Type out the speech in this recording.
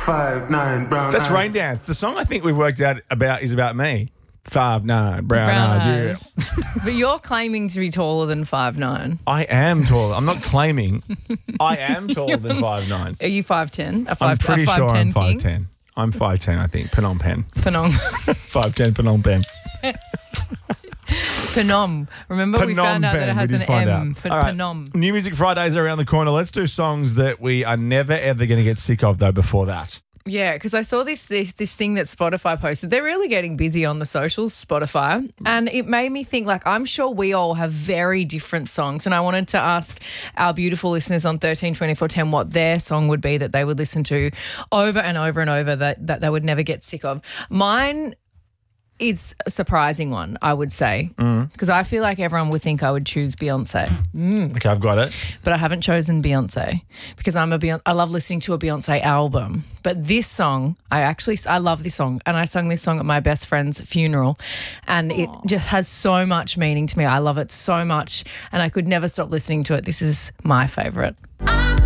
5'9", brown That's eyes. Rain Dance. The song I think we've worked out is about me. 5'9", brown eyes. Yeah. But you're claiming to be taller than 5'9". I am taller. I'm not claiming. I am taller than 5'9". Are you 5'10"? I'm pretty sure I'm 5'10" 5'10". I'm 5'10", I think. Phnom Penh. Phnom. 5'10", Phnom Penh. Phnom. Remember we found out that it has an M for All right. Phnom. New Music Fridays are around the corner. Let's do songs that we are never, ever going to get sick of, though, before that. Yeah, because I saw this thing that Spotify posted. They're really getting busy on the socials, Spotify. And it made me think, like, I'm sure we all have very different songs. And I wanted to ask our beautiful listeners on 132410 what their song would be that they would listen to over and over and over that they would never get sick of. Mine is a surprising one, I would say, because I feel like everyone would think I would choose Beyonce. Okay, I've got it. But I haven't chosen Beyonce because I love listening to a Beyonce album. But this song, I love this song, and I sung this song at my best friend's funeral, and it just has so much meaning to me. I love it so much, and I could never stop listening to it. This is my favourite. I'm